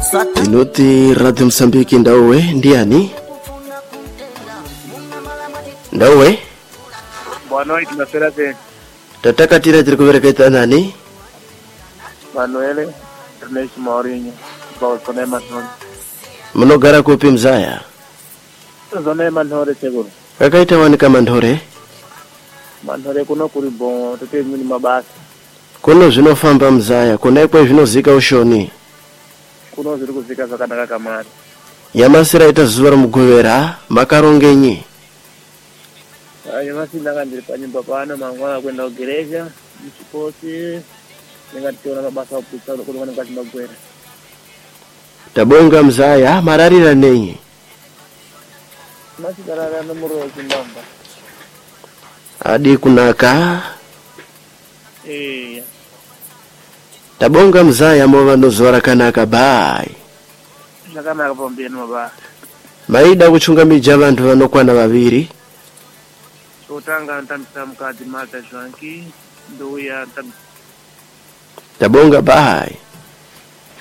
Inuti Radio Msambiki Ndauwe ndiani? Ndauwe? Boa noite, Tataka tira kuvereketa nani? Manuele Ernesto Maurinho, Bolsonema Ntore. Munogara kupi mzaya? Zonema Ntore seguro. Kakaita wani kama Ntore? Ntore kuno kuri bon, tete mini mabasa. Kuno zvinofamba mzaya, kunekwe zvinozika ushoni. Kuno zviri kuzika zvakanaka kamari. Yamasira ita zuva romuguvera, makarongenyi. Nyamasi ndanga ndiri panyumba pano mangwana kwenda kugereja, muchikosi, ndingationa mabasa opisa kuti vanenge vachimagwera. Tabonga mzaya, mararira nenyi. Masikarara nomuro wechindamba. Adi kunaka. Tabonga mzaya mova nozora kanaka bai. Zvakanaka pambeni mabasa. Maida kuchunga mija vantu vanokwana vaviri. Chotanga ntambisa mukadzi Marta Zvanki, ndouya ntambisa. Tabonga bai.